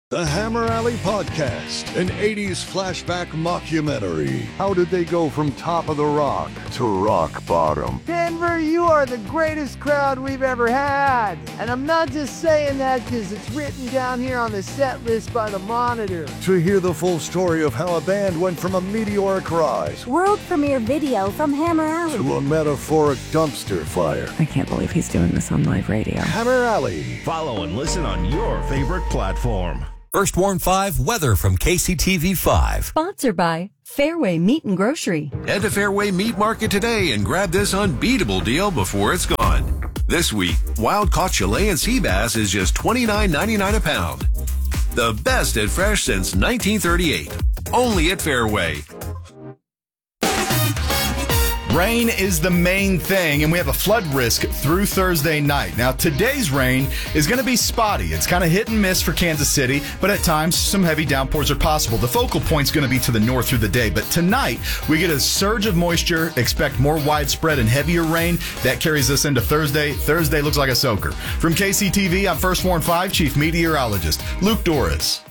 The Hammer Alley Podcast, an 80s flashback mockumentary. How did they go from top of the rock to rock bottom? Denver, you are the greatest crowd we've ever had. And I'm not just saying that because it's written down here on the set list by the Monitor. To hear the full story of how a band went from a meteoric rise, world premiere video from Hammer Alley, to a metaphoric dumpster fire. I can't believe he's doing this on live radio. Hammer Alley. Follow and listen on your favorite platform. First Warn 5 weather from KCTV 5. Sponsored by Fairway Meat and Grocery. Head to Fairway Meat Market today and grab this unbeatable deal before it's gone. This week, wild-caught Chilean sea bass is just $29.99 a pound. The best at fresh since 1938. Only at Fairway. Rain is the main thing, and we have a flood risk through Thursday night. Now, today's rain is going to be spotty. It's kind of hit and miss for Kansas City, but at times, some heavy downpours are possible. The focal point's going to be to the north through the day, but tonight, we get a surge of moisture, expect more widespread and heavier rain. That carries us into Thursday. Thursday looks like a soaker. From KCTV, I'm First Warn 5 Chief Meteorologist Luke Doris.